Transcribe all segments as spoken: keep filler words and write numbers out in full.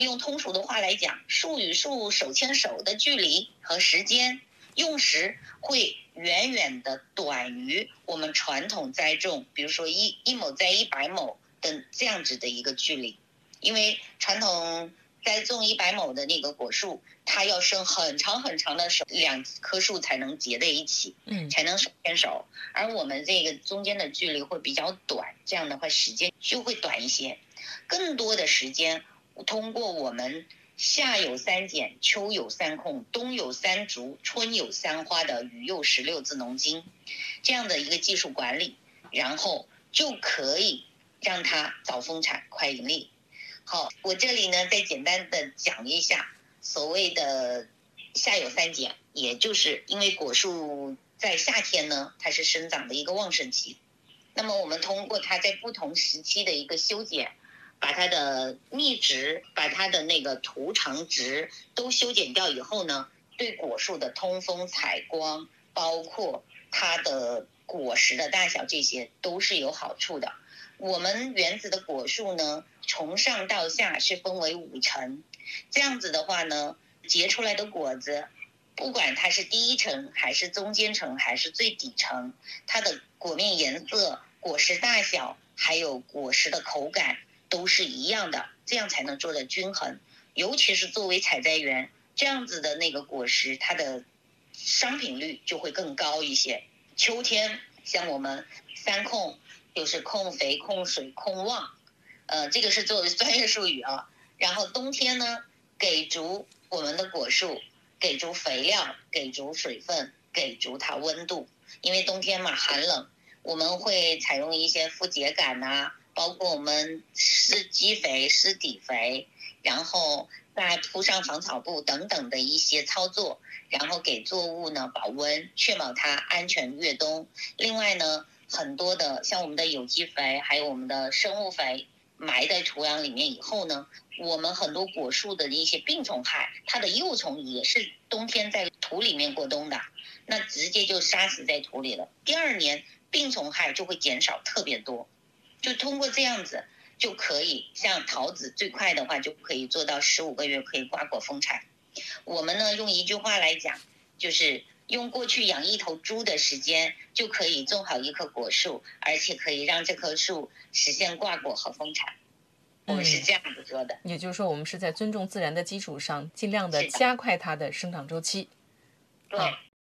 用通俗的话来讲，树与树手牵手的距离和时间用时会远远的短于我们传统栽种，比如说一一亩栽一百亩的这样子的一个距离。因为传统栽种一百亩的那个果树，它要生很长很长的手，两棵树才能结在一起， 嗯， 才能手牵手。而我们这个中间的距离会比较短，这样的话时间就会短一些。更多的时间通过我们夏有三剪，秋有三控，冬有三竹，春有三花的雨又十六字农经这样的一个技术管理，然后就可以让它早丰产快盈利。好，我这里呢再简单的讲一下所谓的夏有三剪，也就是因为果树在夏天呢它是生长的一个旺盛期，那么我们通过它在不同时期的一个修剪，把它的密值，把它的那个图长值都修剪掉以后呢，对果树的通风采光，包括它的果实的大小，这些都是有好处的。我们园子的果树呢，从上到下是分为五层，这样子的话呢，结出来的果子，不管它是第一层还是中间层还是最底层，它的果面颜色、果实大小还有果实的口感都是一样的，这样才能做得均衡。尤其是作为采摘园，这样子的那个果实，它的商品率就会更高一些。秋天像我们三控，就是控肥、控水、控旺，呃，这个是作为专业术语啊。然后冬天呢，给足我们的果树，给足肥料，给足水分，给足它温度。因为冬天嘛寒冷，我们会采用一些复秸秆呐，包括我们施基肥、施底肥，然后再铺上防草布等等的一些操作，然后给作物呢保温，确保它安全越冬。另外呢，很多的像我们的有机肥，还有我们的生物肥埋在土壤里面以后呢，我们很多果树的一些病虫害，它的幼虫也是冬天在土里面过冬的，那直接就杀死在土里了。第二年病虫害就会减少特别多，就通过这样子就可以，像桃子最快的话就可以做到十五个月可以瓜果丰产。我们呢用一句话来讲，就是用过去养一头猪的时间就可以种好一棵果树，而且可以让这棵树实现挂果和丰产。我们是这样子说的。 也就是说，我们是在尊重自然的基础上，尽量的是的加快它的生长周期。 对。 啊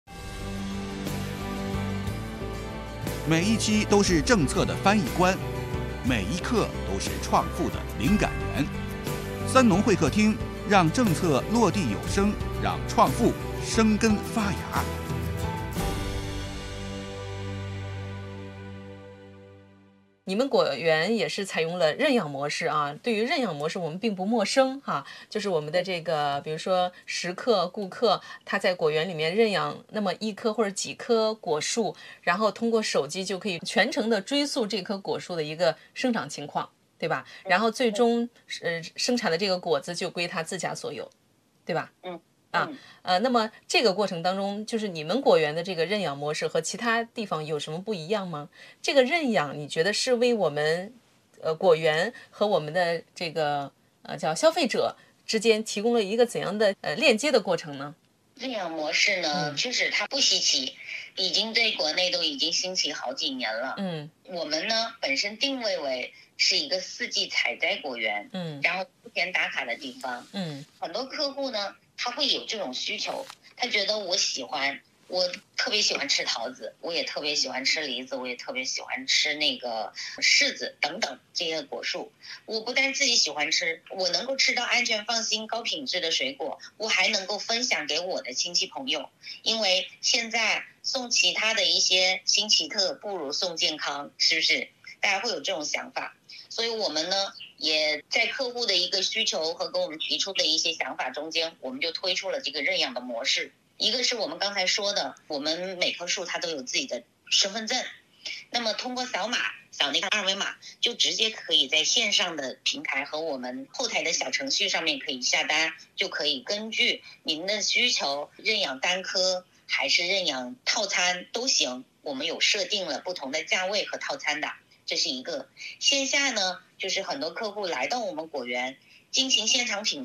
每一期都是政策的翻译官，每一刻都是创富的灵感源。三农会客厅，让政策落地有声，让创富生根发芽。 你们果园也是采用了认养模式啊。对于认养模式，我们并不陌生哈。就是我们的这个，比如说食客、顾客，他在果园里面认养那么一棵或者几棵果树，然后通过手机就可以全程的追溯这棵果树的一个生长情况，对吧？然后最终呃生产的这个果子就归他自家所有，对吧？ 嗯。 啊，呃，那么这个过程当中，就是你们果园的这个认养模式和其他地方有什么不一样吗？这个认养，你觉得是为我们，呃，果园和我们的这个呃叫消费者之间提供了一个怎样的呃链接的过程呢？ 认养模式呢，确实它不稀奇，已经在国内都已经兴起好几年了。 嗯， 我们呢本身定位为是一个四季采摘果园， 嗯， 然后出前打卡的地方。 嗯， 很多客户呢，他会有这种需求，他觉得我喜欢，我特别喜欢吃桃子，我也特别喜欢吃梨子，我也特别喜欢吃那个柿子等等这些果树。我不但自己喜欢吃，我能够吃到安全放心高品质的水果，我还能够分享给我的亲戚朋友。因为现在送其他的一些新奇特不如送健康，是不是？大家会有这种想法。所以我们呢也在客户的一个需求和跟我们提出的一些想法中间，我们就推出了这个认养的模式。一个是我们刚才说的，我们每棵树它都有自己的身份证，那么通过扫码扫那个二维码，就直接可以在线上的平台和我们后台的小程序上面可以下单，就可以根据您的需求认养单颗还是认养套餐都行，我们有设定了不同的价位和套餐的。这是一个。线下呢，就是很多客户来到我们果园， 进行现场品